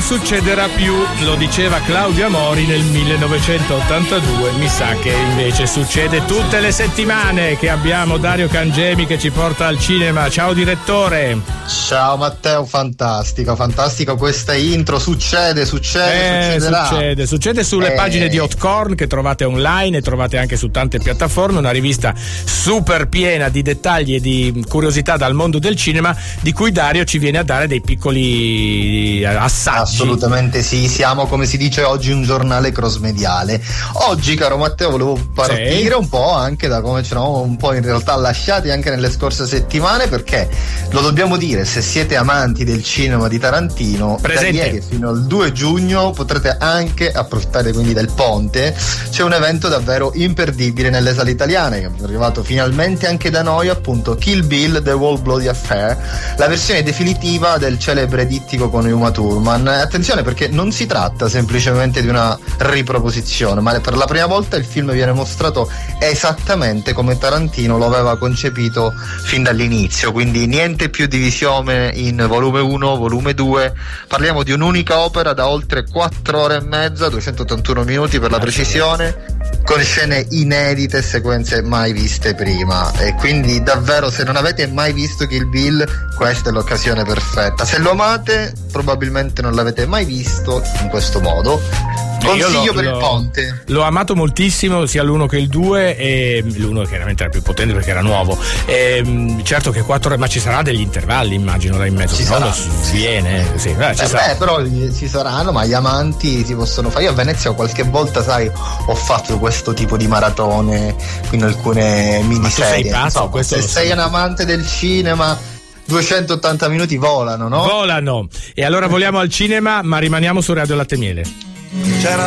succederà più, lo diceva Claudio Amori nel 1982, mi sa che invece succede tutte le settimane che abbiamo Dario Cangemi che ci porta al cinema. Ciao direttore. Ciao Matteo, fantastico questa intro, succederà. Succede sulle pagine di Hotcorn che trovate online e trovate anche su tante piattaforme, una rivista super piena di dettagli e di curiosità dal mondo del cinema di cui Dario ci viene a dare dei piccoli assaggi. Assolutamente sì, siamo, come si dice oggi, un giornale cross-mediale. Oggi, caro Matteo, volevo partire un po' anche da come ci eravamo un po' in realtà lasciati anche nelle scorse settimane, perché lo dobbiamo dire, se siete amanti del cinema di Tarantino, da ieri fino al 2 giugno potrete anche approfittare quindi del ponte. C'è un evento davvero imperdibile nelle sale italiane che è arrivato finalmente anche da noi, appunto Kill Bill The Whole Bloody Affair, la versione definitiva del celebre dittico con Uma Thurman. Attenzione, perché non si tratta semplicemente di una riproposizione, ma per la prima volta il film viene mostrato esattamente come Tarantino lo aveva concepito fin dall'inizio, quindi niente più divisione in volume 1, volume 2, parliamo di un'unica opera da oltre 4 ore e mezza, 281 minuti per la precisione, con scene inedite e sequenze mai viste prima. E quindi davvero, se non avete mai visto Kill Bill, questa è l'occasione perfetta. Se lo amate, probabilmente non l'avete mai visto in questo modo. Consiglio per il ponte. L'ho amato moltissimo, sia l'1 che il 2, e l'1 chiaramente era più potente perché era nuovo. Certo che 4 ore, ma ci sarà degli intervalli, immagino, là in mezzo. Ci sarà. Si viene, sì. Però ci saranno, ma gli amanti si possono fare. Io a Venezia qualche volta, sai, ho fatto questo tipo di maratone in alcune miniserie. Ma tu sei pazzo, se sei un amante del cinema, 280 minuti volano, no? Volano. E allora voliamo al cinema, ma rimaniamo su Radio Latte Miele.